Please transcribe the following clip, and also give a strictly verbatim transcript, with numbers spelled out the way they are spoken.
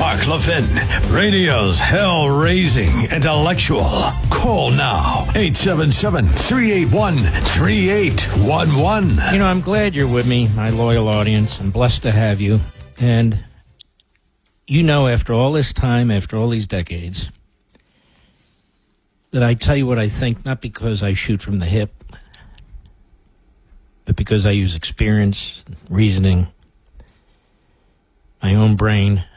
Mark Levin, radio's hell-raising intellectual. Call now, eight seven seven, three eight one, three eight one one. You know, I'm glad you're with me, my loyal audience. I'm blessed to have you. And you know, after all this time, after all these decades, that I tell you what I think, not because I shoot from the hip, but because I use experience, reasoning, my own brain,